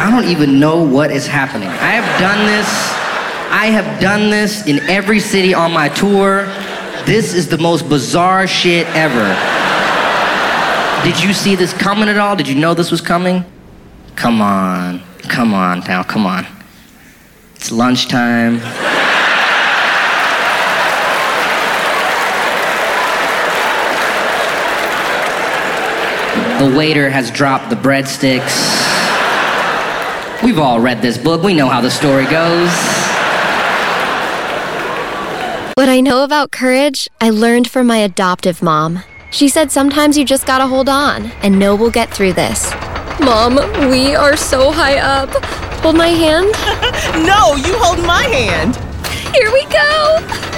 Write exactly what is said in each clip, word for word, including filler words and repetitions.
I don't even know what is happening. I have done this. I have done this in every city on my tour. This is the most bizarre shit ever. Did you see this coming at all? Did you know this was coming? Come on. Come on now, come on. It's lunchtime. The waiter has dropped the breadsticks. We've all read this book. We know how the story goes. What I know about courage, I learned from my adoptive mom. She said sometimes you just gotta hold on and know we'll get through this. Mom, we are so high up. Hold my hand. No, you hold my hand. Here we go.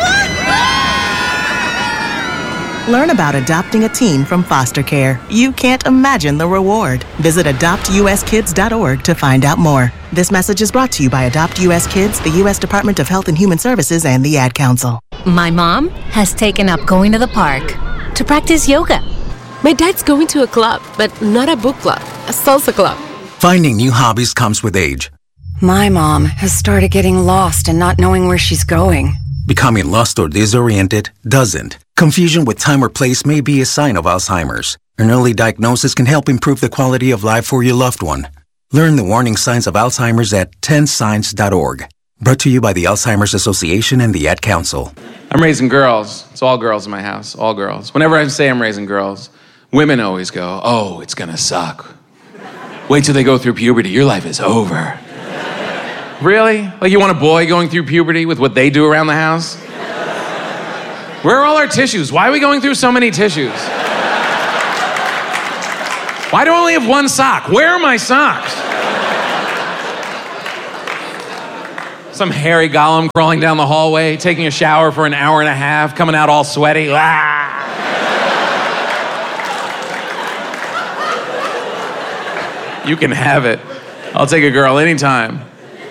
Learn about adopting a teen from foster care. You can't imagine the reward. Visit adopt u s kids dot org to find out more. This message is brought to you by Adopt U S Kids, the U S Department of Health and Human Services, and the Ad Council. My mom has taken up going to the park to practice yoga. My dad's going to a club, but not a book club, a salsa club. Finding new hobbies comes with age. My mom has started getting lost and not knowing where she's going. Becoming lost or disoriented doesn't. Confusion with time or place may be a sign of Alzheimer's. An early diagnosis can help improve the quality of life for your loved one. Learn the warning signs of Alzheimer's at ten signs dot org. Brought to you by the Alzheimer's Association and the Ad Council. I'm raising girls. It's all girls in my house, all girls. Whenever I say I'm raising girls, women always go, oh, it's gonna suck. Wait till they go through puberty, your life is over. Really? Like you want a boy going through puberty with what they do around the house? Where are all our tissues? Why are we going through so many tissues? Why do I only have one sock? Where are my socks? Some hairy golem crawling down the hallway, taking a shower for an hour and a half, coming out all sweaty. Ah! You can have it. I'll take a girl anytime.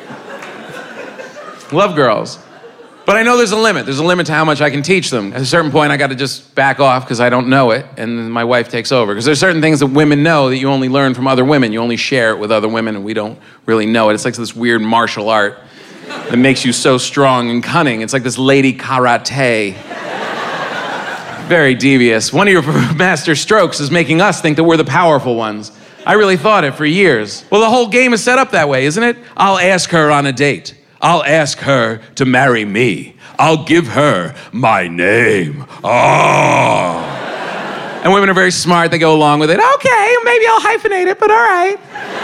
Love girls. But I know there's a limit. There's a limit to how much I can teach them. At a certain point, I got to just back off because I don't know it, and then my wife takes over. Because there's certain things that women know that you only learn from other women. You only share it with other women, and we don't really know it. It's like this weird martial art that makes you so strong and cunning. It's like this lady karate. Very devious. One of your master strokes is making us think that we're the powerful ones. I really thought it for years. Well, the whole game is set up that way, isn't it? I'll ask her on a date. I'll ask her to marry me. I'll give her my name. Oh. And women are very smart. They go along with it. Okay, maybe I'll hyphenate it, but all right.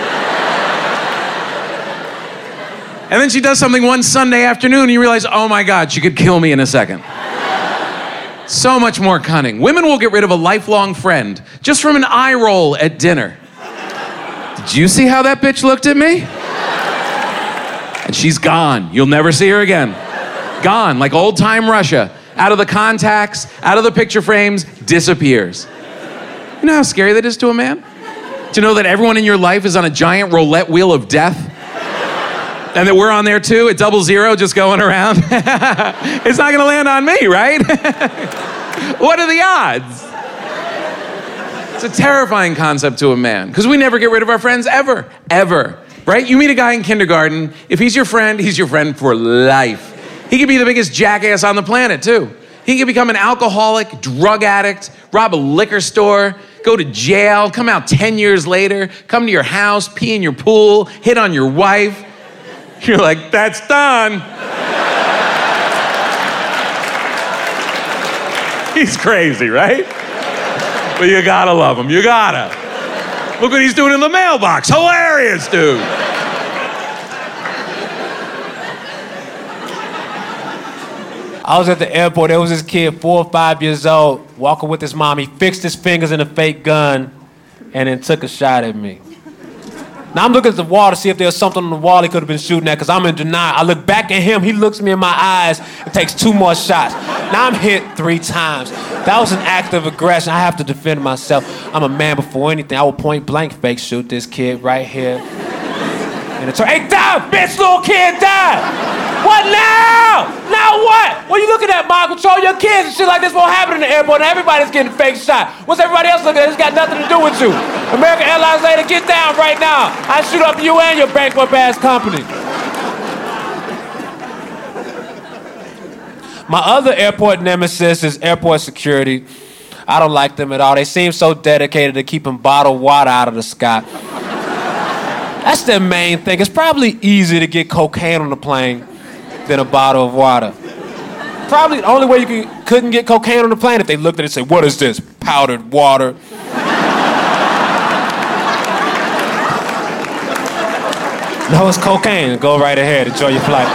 And then she does something one Sunday afternoon and you realize, oh my God, she could kill me in a second. So much more cunning. Women will get rid of a lifelong friend just from an eye roll at dinner. Did you see how that bitch looked at me? And she's gone. You'll never see her again. Gone, like old time Russia. Out of the contacts, out of the picture frames, disappears. You know how scary that is to a man? To know that everyone in your life is on a giant roulette wheel of death? And that we're on there too, at double zero, just going around? It's not gonna land on me, right? What are the odds? It's a terrifying concept to a man, because we never get rid of our friends ever, ever. Right? You meet a guy in kindergarten, if he's your friend, he's your friend for life. He could be the biggest jackass on the planet, too. He could become an alcoholic, drug addict, rob a liquor store, go to jail, come out ten years later, come to your house, pee in your pool, hit on your wife. You're like, that's done. He's crazy, right? But you gotta love him, you gotta. Look what he's doing in the mailbox. Hilarious, dude. I was at the airport. There was this kid, four or five years old, walking with his mom. He fixed his fingers in a fake gun and then took a shot at me. Now I'm looking at the wall to see if there's something on the wall he could have been shooting at, because I'm in denial. I look back at him. He looks me in my eyes and takes two more shots. Now I'm hit three times. That was an act of aggression. I have to defend myself. I'm a man before anything. I will point blank fake shoot this kid right here. And it turned, hey, die, bitch, little kid, die. What now? Now what? What are you looking at, Mom? Control your kids and shit like this won't happen in the airport and everybody's getting fake shot. What's everybody else looking at? It's got nothing to do with you. American Airlines lady, get down right now. I shoot up you and your bankrupt ass company. My other airport nemesis is airport security. I don't like them at all. They seem so dedicated to keeping bottled water out of the sky. That's their main thing. It's probably easier to get cocaine on the plane than a bottle of water. Probably the only way you could, couldn't get cocaine on the plane if they looked at it and said, what is this? Powdered water. No, it's cocaine. Go right ahead. Enjoy your flight.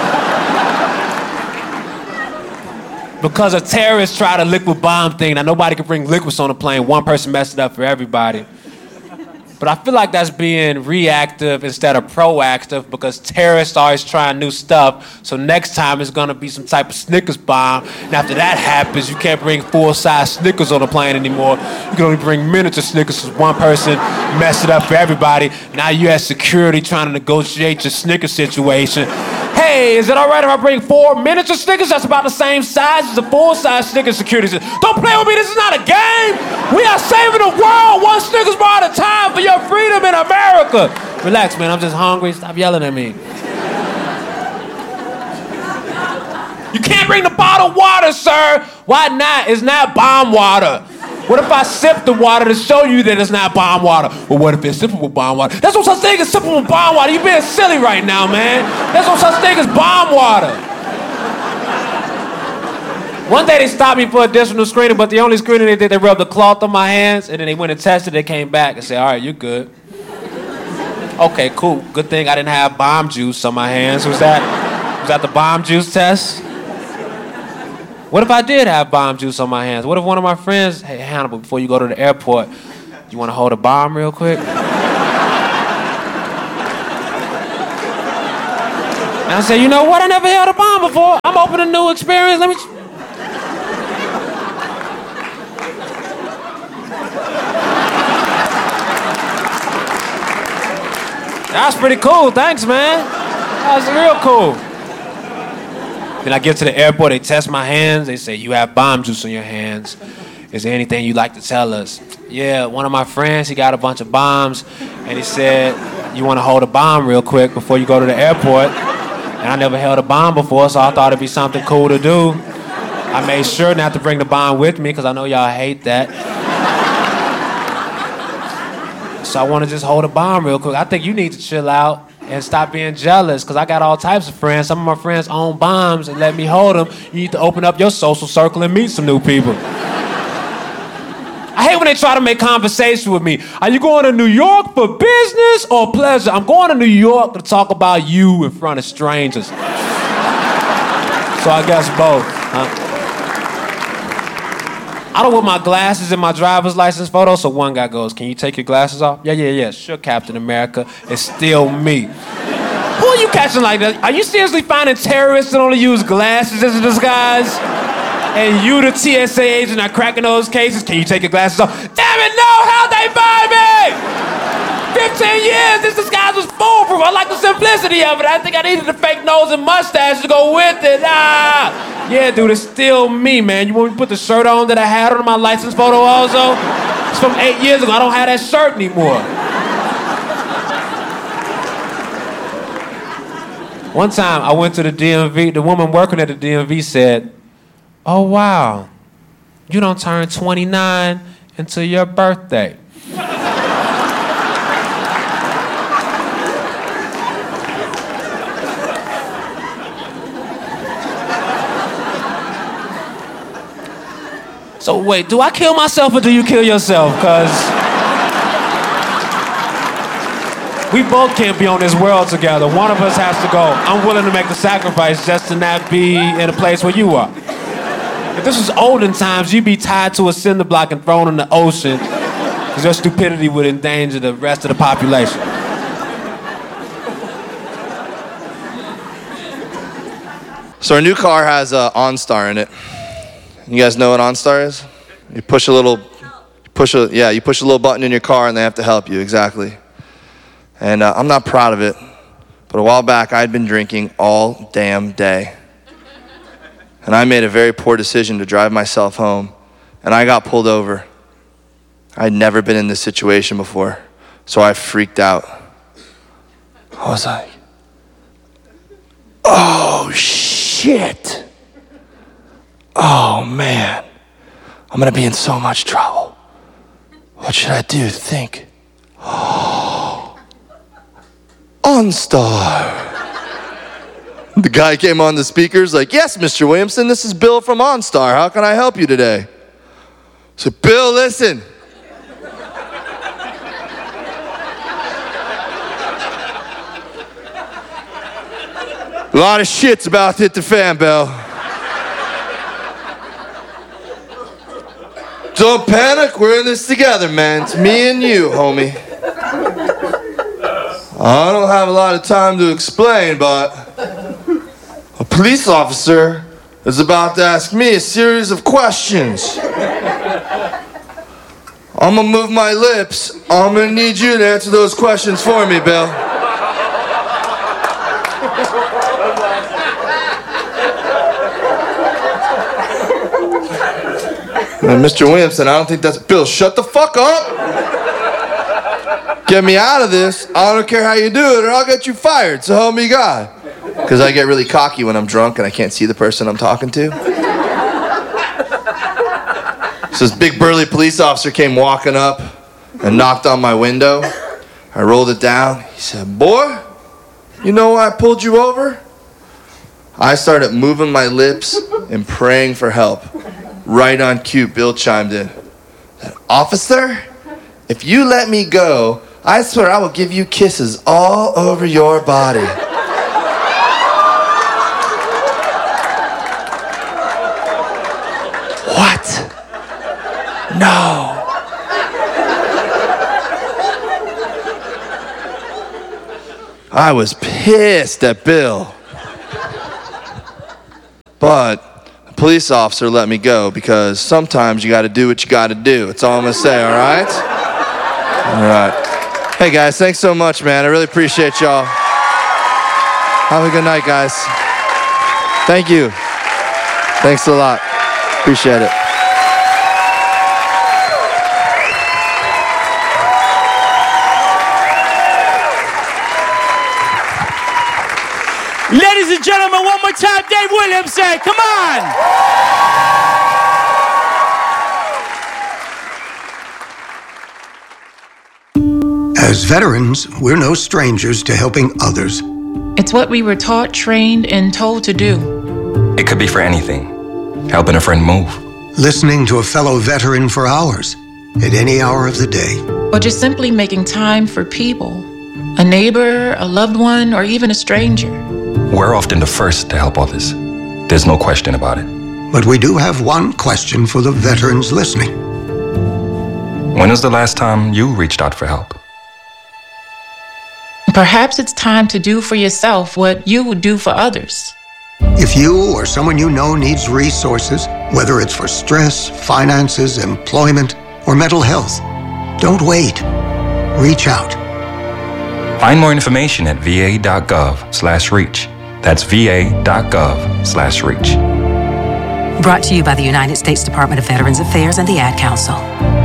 Because a terrorist tried a liquid bomb thing, now nobody could bring liquids on the plane. One person messed it up for everybody. But I feel like that's being reactive instead of proactive because terrorists are always trying new stuff. So next time it's gonna be some type of Snickers bomb. And after that happens, you can't bring full-size Snickers on the plane anymore. You can only bring miniature Snickers because one person messed it up for everybody. Now you have security trying to negotiate your Snickers situation. Hey, is it all right if I bring four miniature Snickers that's about the same size as a full-size Snickers? Security says, don't play with me, this is not a game. We are saving the world one Snickers bar at a time for your freedom in America. Relax, man, I'm just hungry. Stop yelling at me. You can't bring the bottled water, sir. Why not? It's not bomb water. What if I sip the water to show you that it's not bomb water? Well, what if it's sippable bomb water? There's no such thing as sippable bomb water. You're being silly right now, man. There's no such thing as bomb water. One day they stopped me for additional screening, but the only screening they did, they rubbed the cloth on my hands, and then they went and tested. They came back and said, all right, you're good. Okay, cool. Good thing I didn't have bomb juice on my hands. Was that, was that the bomb juice test? What if I did have bomb juice on my hands? What if one of my friends, hey, Hannibal, before you go to the airport, you want to hold a bomb real quick? And I said, you know what? I never held a bomb before. I'm open to new experience. Let me... That's pretty cool. Thanks, man. That's real cool. Then I get to the airport, they test my hands, they say, you have bomb juice on your hands. Is there anything you'd like to tell us? Yeah, one of my friends, he got a bunch of bombs, and he said, you want to hold a bomb real quick before you go to the airport? And I never held a bomb before, so I thought it'd be something cool to do. I made sure not to bring the bomb with me, because I know y'all hate that. So I want to just hold a bomb real quick. I think you need to chill out and stop being jealous, because I got all types of friends. Some of my friends own bombs and let me hold them. You need to open up your social circle and meet some new people. I hate when they try to make conversation with me. Are you going to New York for business or pleasure? I'm going to New York to talk about you in front of strangers. So I guess both. Huh? I don't want my glasses in my driver's license photo, so one guy goes, can you take your glasses off? Yeah, yeah, yeah, sure, Captain America. It's still me. Who are you catching like that? Are you seriously finding terrorists that only use glasses as a disguise? And you, the T S A agent, are cracking those cases? Can you take your glasses off? Damn it, no! How'd they find me? fifteen years, this disguise was foolproof. I like the simplicity of it. I think I needed the fake nose and mustache to go with it. Ah! Yeah, dude, it's still me, man. You want me to put the shirt on that I had on my license photo also? It's from eight years ago. I don't have that shirt anymore. One time, I went to the D M V. The woman working at the D M V said, oh, wow, you don't turn twenty-nine until your birthday. So wait, do I kill myself or do you kill yourself? Because we both can't be on this world together. One of us has to go. I'm willing to make the sacrifice just to not be in a place where you are. If this was olden times, you'd be tied to a cinder block and thrown in the ocean because your stupidity would endanger the rest of the population. So our new car has uh, OnStar in it. You guys know what OnStar is? You push a little, push a yeah, you push a little button in your car and they have to help you, exactly. And uh, I'm not proud of it, But a while back, I'd been drinking all damn day. And I made a very poor decision to drive myself home. And I got pulled over. I'd never been in this situation before. So I freaked out. I was like, oh, shit. Oh, man. I'm going to be in so much trouble. What should I do? Think. Oh, OnStar. The guy came on the speakers like, yes, Mister Williamson, this is Bill from OnStar. How can I help you today? I said, Bill, listen. A lot of shit's about to hit the fan, Bill. Don't panic, we're in this together, man. It's me and you, homie. I don't have a lot of time to explain, but a police officer is about to ask me a series of questions. I'm gonna move my lips. I'm gonna need you to answer those questions for me, Bill. And Mister Williamson, I don't think that's... Bill, shut the fuck up! Get me out of this. I don't care how you do it, or I'll get you fired, so help me God. Because I get really cocky when I'm drunk and I can't see the person I'm talking to. So this big burly police officer came walking up and knocked on my window. I rolled it down. He said, boy, you know why I pulled you over? I started moving my lips and praying for help. Right on cue, Bill chimed in. Officer, if you let me go, I swear I will give you kisses all over your body. What? No. I was pissed at Bill. But the police officer let me go because sometimes you got to do what you got to do. That's all I'm going to say, all right? All right. Hey, guys, thanks so much, man. I really appreciate y'all. Have a good night, guys. Thank you. Thanks a lot. Appreciate it. Ladies and gentlemen, one more time, Dave Williamson. Come on. As veterans, we're no strangers to helping others. It's what we were taught, trained, and told to do. It could be for anything. Helping a friend move. Listening to a fellow veteran for hours, at any hour of the day. Or just simply making time for people. A neighbor, a loved one, or even a stranger. We're often the first to help others. There's no question about it. But we do have one question for the veterans listening. When was the last time you reached out for help? Perhaps it's time to do for yourself what you would do for others. If you or someone you know needs resources, whether it's for stress, finances, employment, or mental health, don't wait. Reach out. Find more information at va.gov slash reach. That's va.gov slash reach. Brought to you by the United States Department of Veterans Affairs and the Ad Council.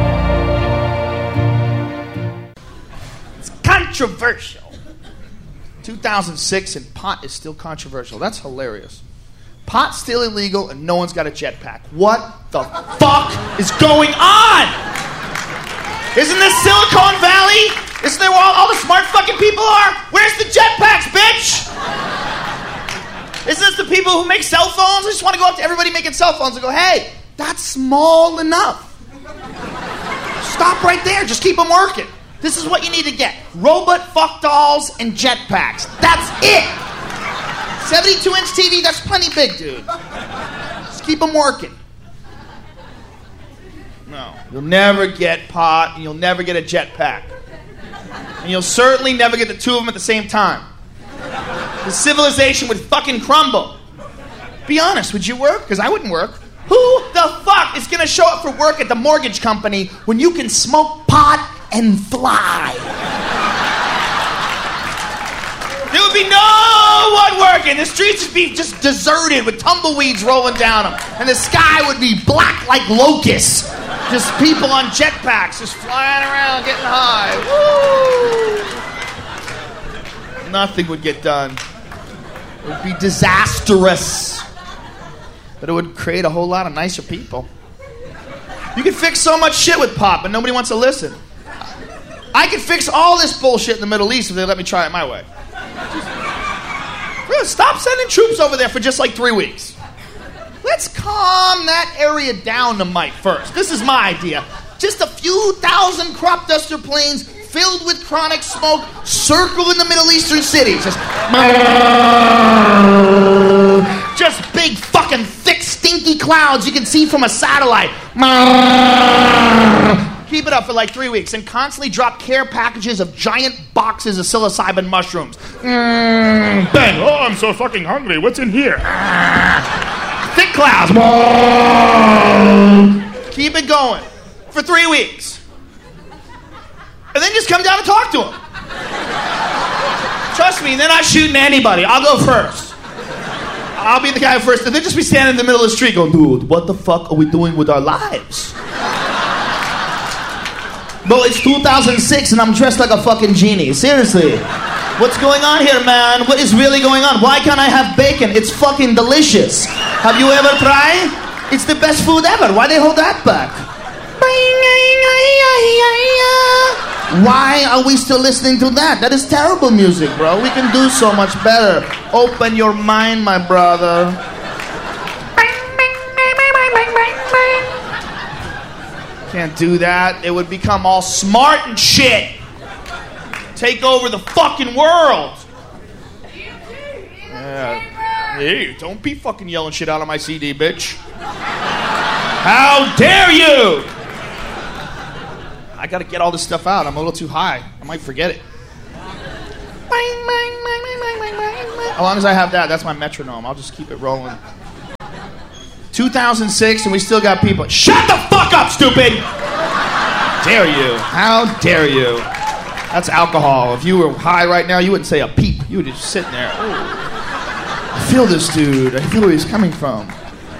It's controversial. two thousand six and pot is still controversial. That's hilarious. Pot's still illegal and no one's got a jetpack. What the fuck is going on? Isn't this Silicon Valley? Isn't that where all, all the smart fucking people are? Where's the jetpacks, bitch? Isn't this the people who make cell phones? I just want to go up to everybody making cell phones and go, hey, that's small enough. Stop right there. Just keep them working. This is what you need to get. Robot fuck dolls and jetpacks. That's it. seventy-two inch T V, that's plenty big, dude. Just keep them working. No. You'll never get pot, and you'll never get a jetpack. And you'll certainly never get the two of them at the same time. The civilization would fucking crumble. Be honest, would you work? Because I wouldn't work. Who the fuck is going to show up for work at the mortgage company when you can smoke pot and fly? Do would be no one working. The streets would be just deserted with tumbleweeds rolling down them. And the sky would be black like locusts. Just people on jetpacks just flying around, getting high. Woo! Nothing would get done. It would be disastrous. But it would create a whole lot of nicer people. You could fix so much shit with pop, but nobody wants to listen. I could fix all this bullshit in the Middle East if they let me try it my way. Just, stop sending troops over there for just like three weeks. Let's calm that area down tonight first. This is my idea. Just a few thousand crop duster planes filled with chronic smoke circle in the Middle Eastern cities. Just, just big fucking thick stinky clouds you can see from a satellite. Keep it up for like three weeks and constantly drop care packages of giant boxes of psilocybin mushrooms. Mm, bang. Oh, I'm so fucking hungry. What's in here? Thick clouds. Keep it going for three weeks. And then just come down and talk to them. Trust me, they're not shooting anybody. I'll go first. I'll be the guy first. And they'll just be standing in the middle of the street going, dude, what the fuck are we doing with our lives? Bro, it's two thousand six and I'm dressed like a fucking genie. Seriously. What's going on here, man? What is really going on? Why can't I have bacon? It's fucking delicious. Have you ever tried? It's the best food ever. Why they hold that back? Why are we still listening to that? That is terrible music, bro. We can do so much better. Open your mind, my brother. Can't do that. It would become all smart and shit. Take over the fucking world. Yeah. Hey, don't be fucking yelling shit out of my C D, bitch. How dare you? I gotta get all this stuff out. I'm a little too high. I might forget it. As long as I have that, that's my metronome. I'll just keep it rolling. two thousand six and we still got people. Shut the fuck up, stupid! Dare you? How dare you? That's alcohol. If you were high right now, you wouldn't say a peep. You would just sit there. Ooh. I feel this dude. I feel where he's coming from.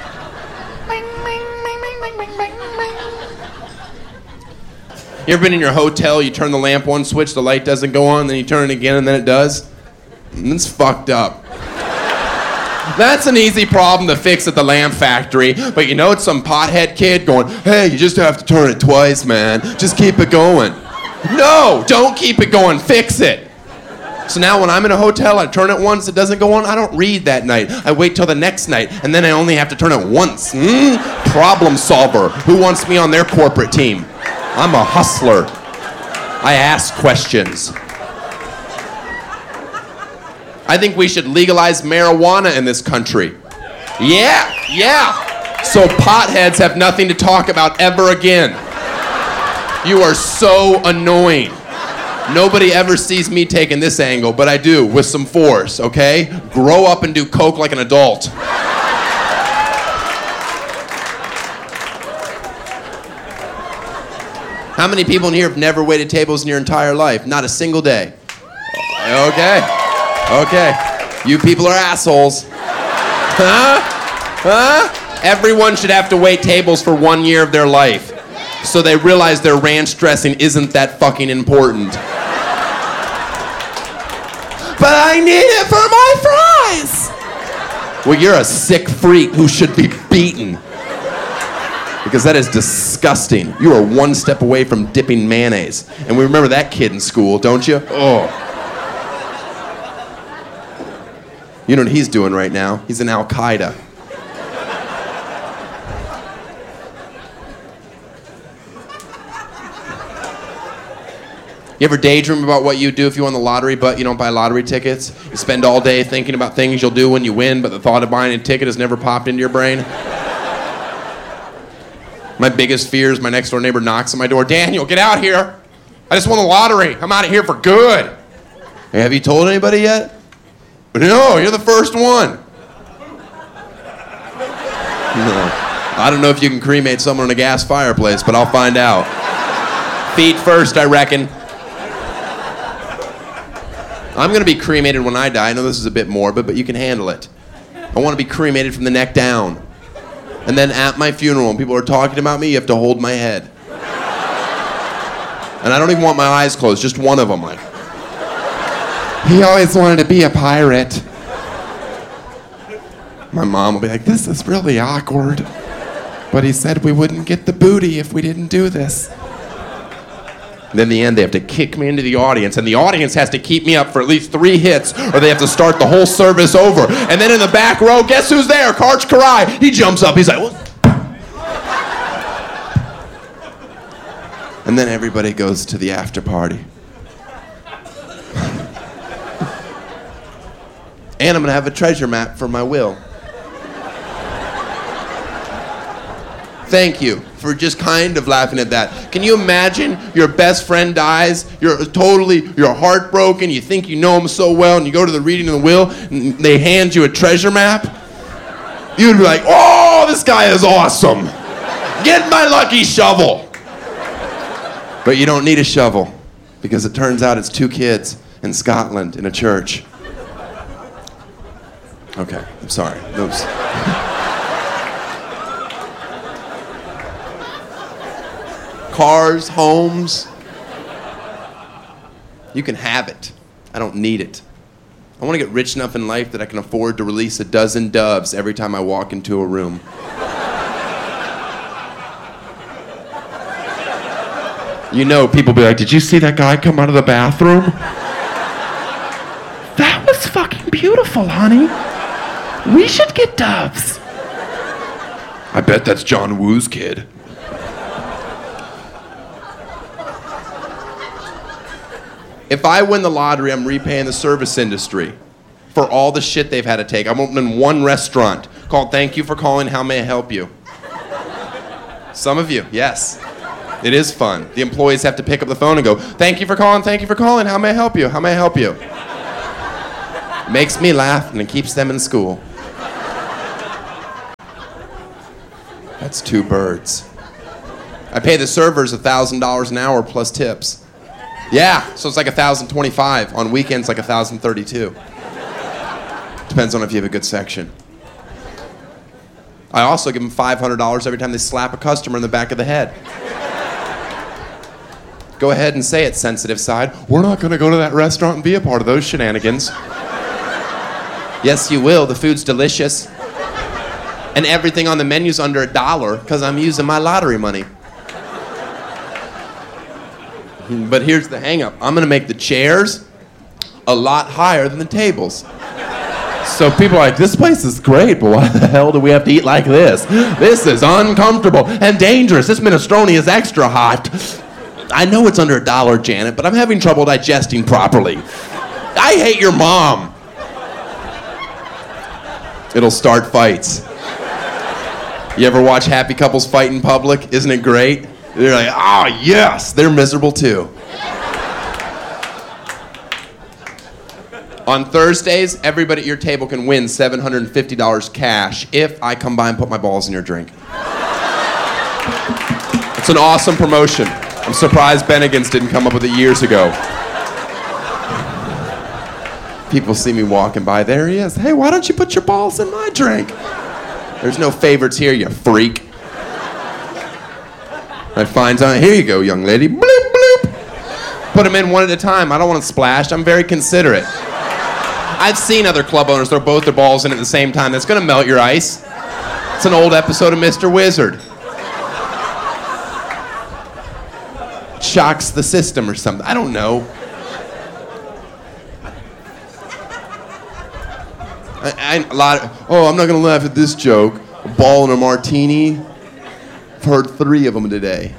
You ever been in your hotel, you turn the lamp one switch, the light doesn't go on, then you turn it again and then it does? And it's fucked up. That's an easy problem to fix at the lamp factory, but you know it's some pothead kid going, hey, you just have to turn it twice, man. Just keep it going. No, don't keep it going, fix it. So now when I'm in a hotel, I turn it once, it doesn't go on, I don't read that night. I wait till the next night, and then I only have to turn it once. Mm? Problem solver. Who wants me on their corporate team? I'm a hustler. I ask questions. I think we should legalize marijuana in this country. Yeah, yeah. So potheads have nothing to talk about ever again. You are so annoying. Nobody ever sees me taking this angle, but I do, with some force, okay? Grow up and do coke like an adult. How many people in here have never waited tables in your entire life? Not a single day. Okay. Okay. You people are assholes. Huh? Huh? Everyone should have to wait tables for one year of their life. So they realize their ranch dressing isn't that fucking important. But I need it for my fries! Well, you're a sick freak who should be beaten. Because that is disgusting. You are one step away from dipping mayonnaise. And we remember that kid in school, don't you? Oh. You know what he's doing right now? He's in Al-Qaeda. You ever daydream about what you'd do if you won the lottery, but you don't buy lottery tickets? You spend all day thinking about things you'll do when you win, but the thought of buying a ticket has never popped into your brain? My biggest fear is my next door neighbor knocks on my door. Daniel, get out here. I just won the lottery. I'm out of here for good. Hey, have you told anybody yet? No, you're the first one. No. I don't know if you can cremate someone in a gas fireplace, but I'll find out. Feet first, I reckon. I'm gonna be cremated when I die. I know this is a bit morbid, but you can handle it. I want to be cremated from the neck down. And then at my funeral, when people are talking about me, you have to hold my head. And I don't even want my eyes closed, just one of them, like. He always wanted to be a pirate. My mom will be like, this is really awkward. But he said we wouldn't get the booty if we didn't do this. And then in the end, they have to kick me into the audience, and the audience has to keep me up for at least three hits, or they have to start the whole service over. And then in the back row, guess who's there? Karch Kiraly. He jumps up. He's like, what? And then everybody goes to the after party. And I'm going to have a treasure map for my will. Thank you for just kind of laughing at that. Can you imagine your best friend dies, you're totally, you're heartbroken, you think you know him so well, and you go to the reading of the will, and they hand you a treasure map? You'd be like, oh, this guy is awesome. Get my lucky shovel. But you don't need a shovel, because it turns out it's two kids in Scotland in a church. Okay, I'm sorry. Those... Cars, homes. You can have it. I don't need it. I want to get rich enough in life that I can afford to release a dozen doves every time I walk into a room. You know, people be like, did you see that guy come out of the bathroom? That was fucking beautiful, honey. We should get doves. I bet that's John Woo's kid. If I win the lottery, I'm repaying the service industry for all the shit they've had to take. I'm opening one restaurant called Thank You for Calling, How May I Help You? Some of you, yes. It is fun. The employees have to pick up the phone and go, thank you for calling, thank you for calling, how may I help you? How may I help you? It makes me laugh and it keeps them in school. That's two birds. I pay the servers one thousand dollars an hour plus tips. Yeah, so it's like one thousand twenty-five. On weekends, like one thousand thirty-two. Depends on if you have a good section. I also give them five hundred dollars every time they slap a customer in the back of the head. Go ahead and say it, sensitive side. We're not going to go to that restaurant and be a part of those shenanigans. Yes, you will. The food's delicious. And everything on the menu's under a dollar because I'm using my lottery money. But here's the hang up. I'm going to make the chairs a lot higher than the tables. So people are like, this place is great, but why the hell do we have to eat like this? This is uncomfortable and dangerous. This minestrone is extra hot. I know it's under a dollar, Janet, but I'm having trouble digesting properly. I hate your mom. It'll start fights. You ever watch happy couples fight in public? Isn't it great? They're like, ah, oh, yes, they're miserable too. On Thursdays, everybody at your table can win seven hundred fifty dollars cash if I come by and put my balls in your drink. It's an awesome promotion. I'm surprised Bennigan's didn't come up with it years ago. People see me walking by. There he is. Hey, why don't you put your balls in my drink? There's no favorites here, you freak. I find out, here you go, young lady. Bloop, bloop. Put them in one at a time. I don't want to splash. I'm very considerate. I've seen other club owners throw both their balls in at the same time. That's going to melt your ice. It's an old episode of Mister Wizard. Shocks the system or something. I don't know. I, I, a lot of, oh, I'm not going to laugh at this joke. A ball and a martini. I've heard three of them today.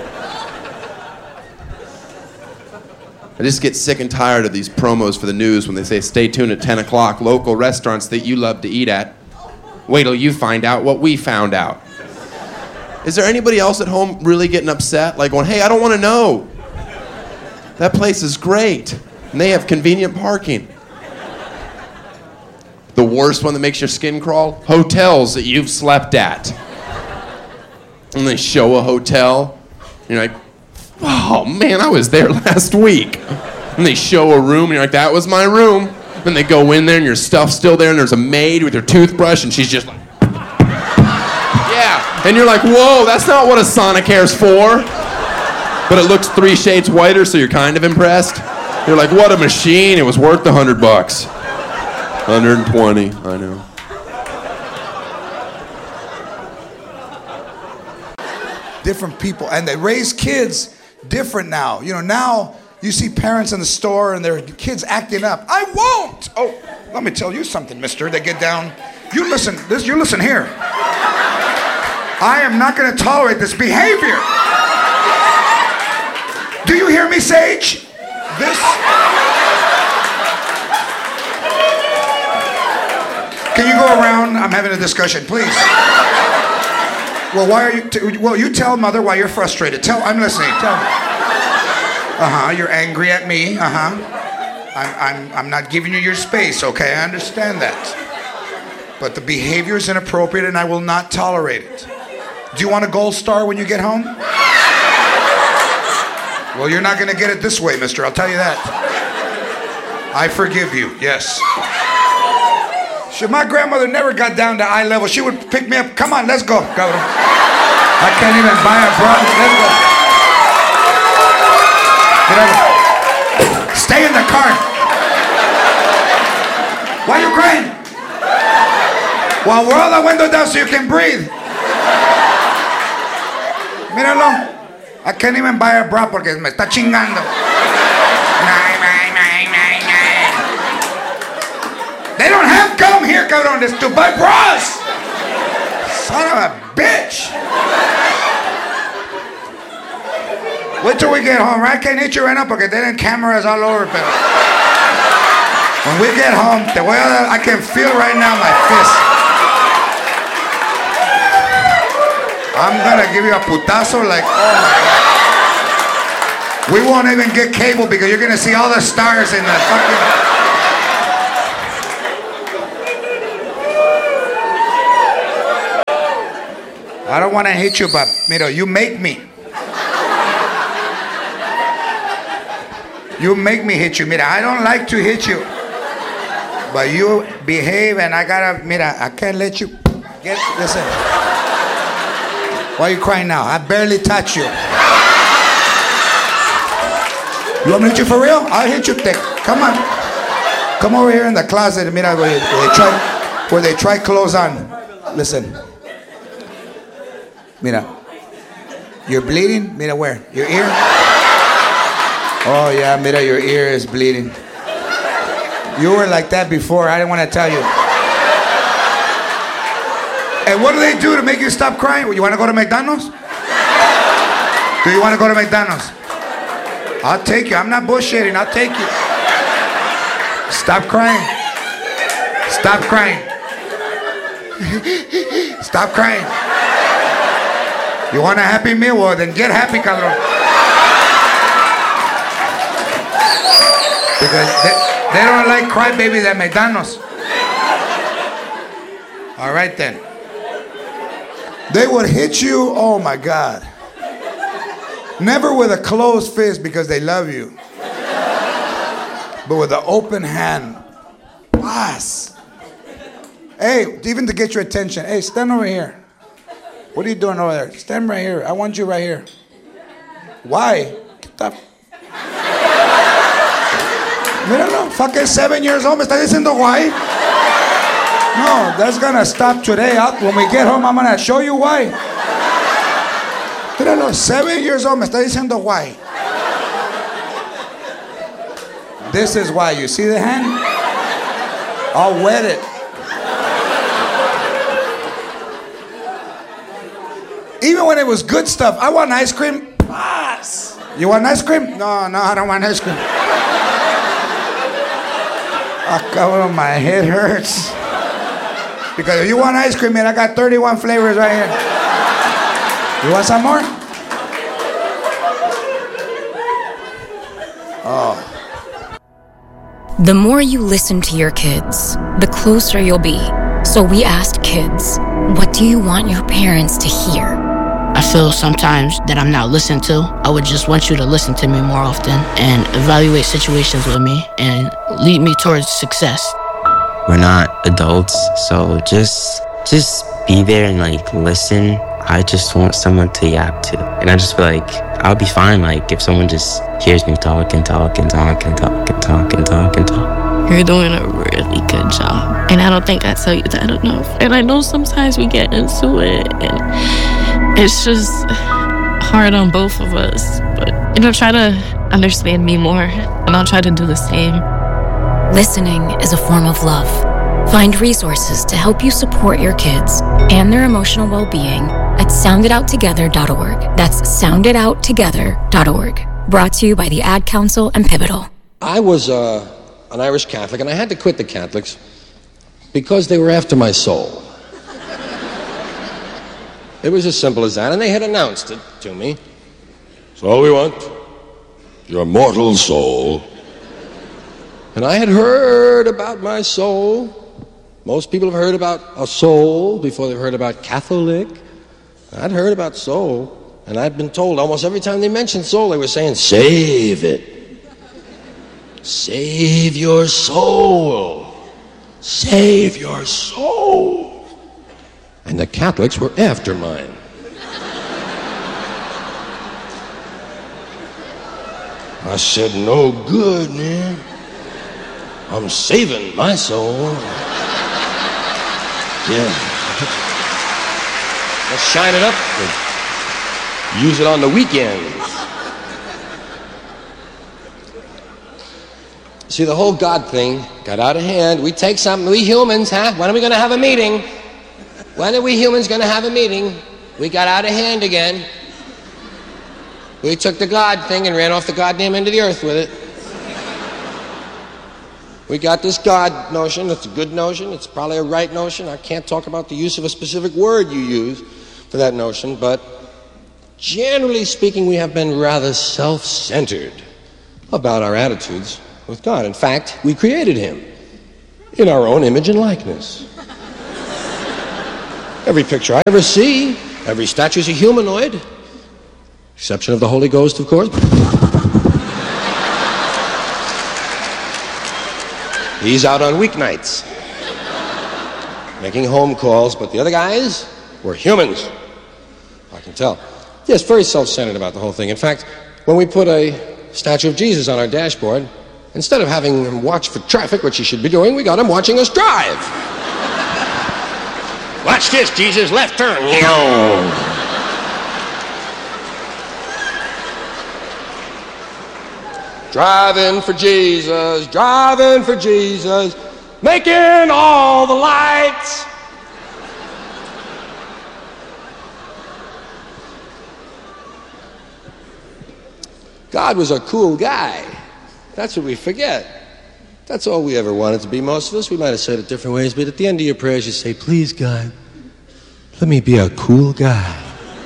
I just get sick and tired of these promos for the news when they say, stay tuned at ten o'clock, local restaurants that you love to eat at. Wait till you find out what we found out. Is there anybody else at home really getting upset? Like going, hey, I don't want to know. That place is great. And they have convenient parking. The worst one that makes your skin crawl? Hotels that you've slept at. And they show a hotel. You're like, oh man, I was there last week. And they show a room, and you're like, that was my room. Then they go in there, and your stuff's still there, and there's a maid with her toothbrush, and she's just like, yeah. And you're like, whoa, that's not what a Sonicare's for. But it looks three shades whiter, so you're kind of impressed. You're like, what a machine. It was worth the hundred bucks. one hundred twenty, I know. Different people, and they raise kids different now. You know, now you see parents in the store and their kids acting up. I won't. Oh, let me tell you something, mister. They get down. You listen, this, you listen here. I am not going to tolerate this behavior. Do you hear me, Sage? This. Can you go around? I'm having a discussion, please. Well, why are you? T- well, you tell mother why you're frustrated. Tell. I'm listening. Tell me. Uh huh. You're angry at me. Uh huh. I'm. I'm. I'm not giving you your space. Okay, I understand that. But the behavior is inappropriate, and I will not tolerate it. Do you want a gold star when you get home? Well, you're not going to get it this way, mister. I'll tell you that. I forgive you. Yes. She, my grandmother never got down to eye level. She would pick me up. Come on, let's go. Go. I can't even buy a bra. Let's go. Get over. Stay in the car. Why are you crying? Well, roll the window down so you can breathe. Míralo. I can't even buy a bra porque me está chingando. They don't have gum here, cabrones, to buy bras. Son of a bitch. Wait till we get home, right? I can't hit you right now porque tienen cameras all over, pero when we get home, te voy a dar, I can feel right now my fist. I'm gonna give you a putazo like, oh my God. We won't even get cable because you're gonna see all the stars in the fucking... I don't want to hit you, but mira, you make me. You make me hit you. Mira, I don't like to hit you. But you behave and I gotta, mira, I can't let you get, listen. Why are you crying now? I barely touch you. You want me to hit you for real? I'll hit you thick. Come on. Come over here in the closet. Mira, where they, where they try, where they try clothes on. Listen. Mira. You're bleeding? Mira, where? Your ear? Oh, yeah, mira, your ear is bleeding. You were like that before. I didn't want to tell you. And what do they do to make you stop crying? You want to go to McDonald's? Do you want to go to McDonald's? I'll take you. I'm not bullshitting. I'll take you. Stop crying. Stop crying. Stop crying. You want a Happy Meal? Well, then get happy, cabrón. Because they, they don't like crybabies at McDonald's. All right, then. They would hit you, oh my God. Never with a closed fist because they love you. But with an open hand. Paz. Hey, even to get your attention. Hey, stand over here. What are you doing over there? Stand right here. I want you right here. Why? Get the... Míralo, fucking seven years old. ¿Me está diciendo why? No, that's gonna stop today. I'll, when we get home, I'm gonna show you why. Míralo, seven years old. Me está diciendo why. This is why. You see the hand? I'll wet it. Even when it was good stuff, I want ice cream. Pass. You want ice cream? No, no, I don't want ice cream. Oh, God, my head hurts. Because if you want ice cream, man, I got thirty-one flavors right here. You want some more? Oh. The more you listen to your kids, the closer you'll be. So we asked kids, what do you want your parents to hear? I feel sometimes that I'm not listened to. I would just want you to listen to me more often and evaluate situations with me and lead me towards success. We're not adults, so just just be there and like listen. I just want someone to yap to. And I just feel like I'll be fine like if someone just hears me talk and talk and talk and talk and talk and talk and talk. You're doing a really good job. And I don't think I tell you that enough. And I know sometimes we get into it and it's just hard on both of us. But, you know, try to understand me more and I'll try to do the same. Listening is a form of love. Find resources to help you support your kids and their emotional well-being at sound it out together dot org. That's sound it out together dot org. Brought to you by the Ad Council and Pivotal. I was uh, an Irish Catholic, and I had to quit the Catholics because they were after my soul. It was as simple as that, and they had announced it to me. That's all we want, your mortal soul. And I had heard about my soul. Most people have heard about a soul before they've heard about Catholic. I'd heard about soul, and I'd been told almost every time they mentioned soul, they were saying, save it. Save your soul. Save your soul. And the Catholics were after mine. I said, no good, man. I'm saving my soul. Yeah. Let's shine it up and use it on the weekends. See, the whole God thing got out of hand. We take something, we humans, huh? When are we going to have a meeting? When are we humans going to have a meeting? We got out of hand again. We took the God thing and ran off the goddamn end of the earth with it. We got this God notion. It's a good notion. It's probably a right notion. I can't talk about the use of a specific word you use for that notion, but generally speaking, we have been rather self-centered about our attitudes with God. In fact, we created him in our own image and likeness. Every picture I ever see, every statue is a humanoid, exception of the Holy Ghost, of course. He's out on weeknights, making home calls, but the other guys were humans. I can tell. Yes, very self-centered about the whole thing. In fact, when we put a statue of Jesus on our dashboard, instead of having him watch for traffic, which he should be doing, we got him watching us drive. Watch this, Jesus, left turn. Driving for Jesus, driving for Jesus, making all the lights. God was a cool guy. That's what we forget. That's all we ever wanted to be, most of us. We might have said it different ways, but at the end of your prayers you say, please, God, let me be a cool guy.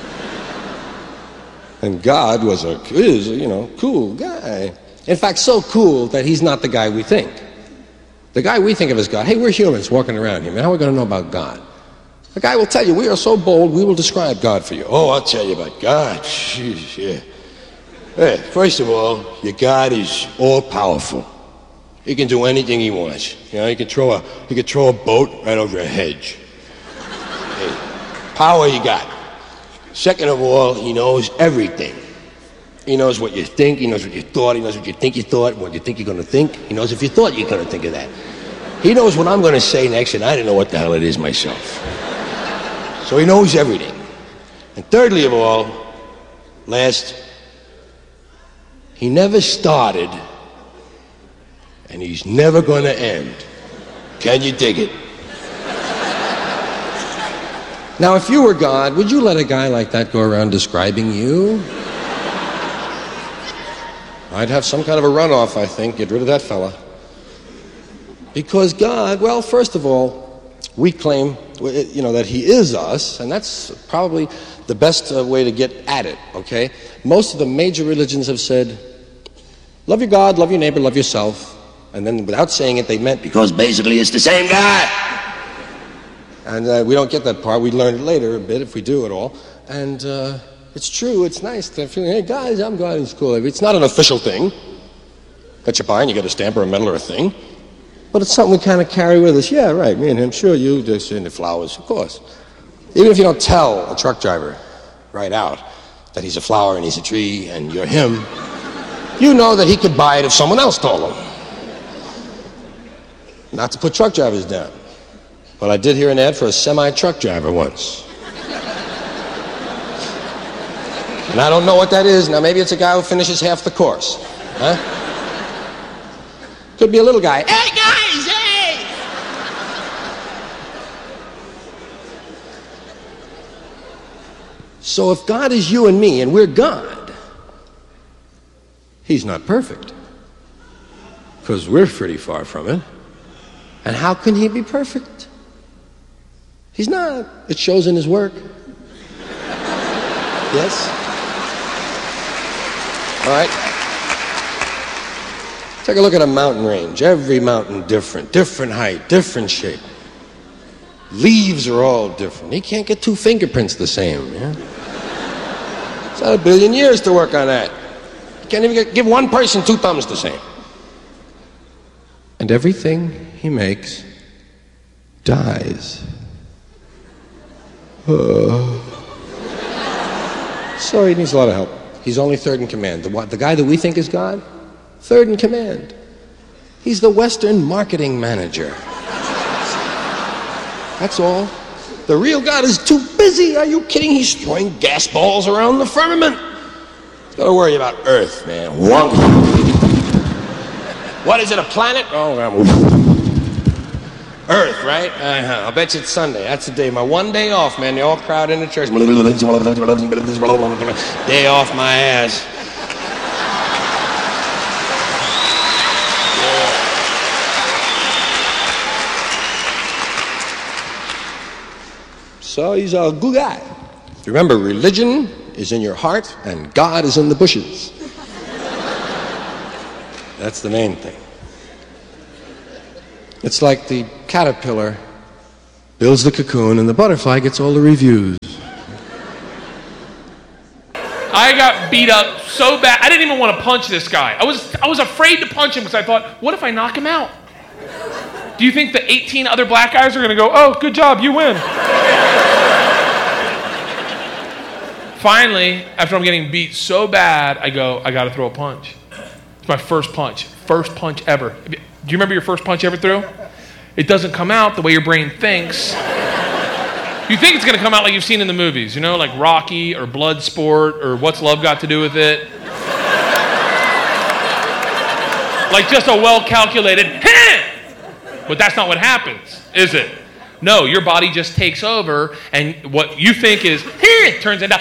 And God was a, is a, you know, cool guy. In fact, so cool that he's not the guy we think. The guy we think of as God, hey, we're humans walking around here, man. How are we going to know about God? The guy will tell you, we are so bold, we will describe God for you. Oh, I'll tell you about God. Jeez, yeah. Hey, first of all, your God is all-powerful. He can do anything he wants. You know, he can throw a, he can throw a boat right over a hedge. Hey, power you got. Second of all, he knows everything. He knows what you think, he knows what you thought, he knows what you think you thought, what you think you're going to think. He knows if you thought you're going to think of that. He knows what I'm going to say next, and I don't know what the hell it is myself. So he knows everything. And thirdly of all, last, he never started, and he's never going to end. Can you dig it? Now, if you were God, would you let a guy like that go around describing you? I'd have some kind of a runoff, I think, get rid of that fella. Because God, well, first of all, we claim, you know, that he is us, and that's probably the best uh, way to get at it, okay? Most of the major religions have said, love your God, love your neighbor, love yourself. And then without saying it, they meant, because basically it's the same God. And uh, we don't get that part. We learn it later a bit, if we do at all. And uh, it's true, it's nice to feel, hey guys, I'm going to school. It's not an official thing that you buy and you get a stamp or a medal or a thing. But it's something we kind of carry with us. Yeah, right, me and him, sure, you, this, and the flowers, of course. Even if you don't tell a truck driver right out that he's a flower and he's a tree and you're him, you know that he could buy it if someone else told him. Not to put truck drivers down, but I did hear an ad for a semi-truck driver once. And I don't know what that is. Now, maybe it's a guy who finishes half the course. Huh? Could be a little guy. Hey, guys, hey! So if God is you and me and we're God, he's not perfect. Because we're pretty far from it. And how can he be perfect? He's not. It shows in his work. Yes? All right. Take a look at a mountain range. Every mountain different. Different height, different shape. Leaves are all different. He can't get two fingerprints the same. Yeah? It's not a billion years to work on that. You can't even get, give one person two thumbs the same. And everything he makes dies. Uh. So he needs a lot of help. He's only third in command. The, the guy that we think is God, third in command. He's the Western marketing manager. That's all. The real God is too busy. Are you kidding? He's throwing gas balls around the firmament. He's got to worry about Earth, man. One. What is it, a planet? Oh, Earth, right? Uh-huh. I'll bet you it's Sunday. That's the day. My one day off, man. They all crowd into church. Day off my ass. So he's a good guy. Remember, religion is in your heart and God is in the bushes. That's the main thing. It's like the caterpillar builds the cocoon and the butterfly gets all the reviews. I got beat up so bad. I didn't even want to punch this guy. I was I was afraid to punch him because I thought, what if I knock him out? Do you think the eighteen other black guys are going to go, oh, good job, you win? Finally, after I'm getting beat so bad, I go, I got to throw a punch. It's my first punch. First punch ever. Do you remember your first punch you ever threw? It doesn't come out the way your brain thinks. You think it's going to come out like you've seen in the movies, you know, like Rocky or Bloodsport or What's Love Got to Do with It? Like just a well-calculated, but that's not what happens, is it? No, your body just takes over, and what you think is, turns into,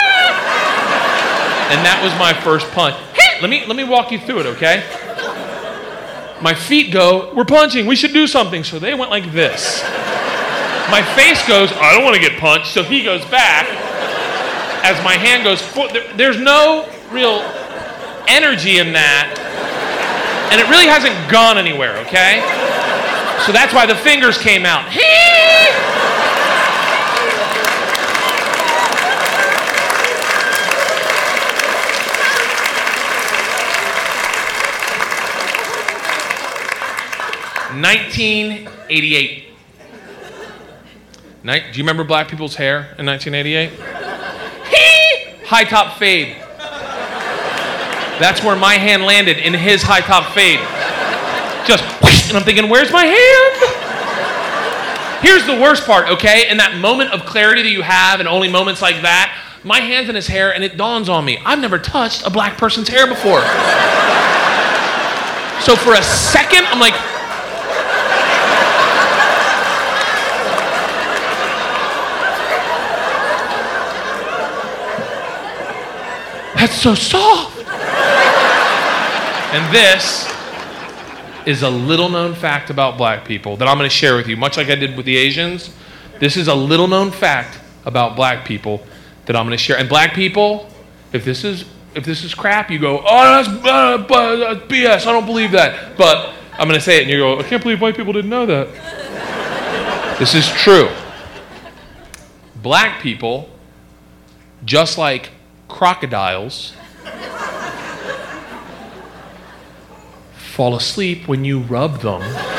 and that was my first punch. Let me, let me walk you through it, okay? My feet go, we're punching, we should do something. So they went like this. My face goes, I don't want to get punched. So he goes back as my hand goes forward. There's no real energy in that. And it really hasn't gone anywhere, okay? So that's why the fingers came out. nineteen eighty-eight. Ni- Do you remember black people's hair in nineteen eighty-eight? High top fade. That's where my hand landed, in his high top fade. Just whoosh, and I'm thinking, where's my hand? Here's the worst part, okay? In that moment of clarity that you have, and only moments like that, my hand's in his hair, and it dawns on me, I've never touched a black person's hair before. So for a second, I'm like, that's so soft. And this is a little known fact about black people that I'm going to share with you, much like I did with the Asians. This is a little known fact about black people that I'm going to share. And black people, if this is if this is crap, you go, oh, that's, uh, that's B S, I don't believe that. But I'm going to say it and you go, I can't believe white people didn't know that. This is true. Black people just like crocodiles, fall asleep when you rub them.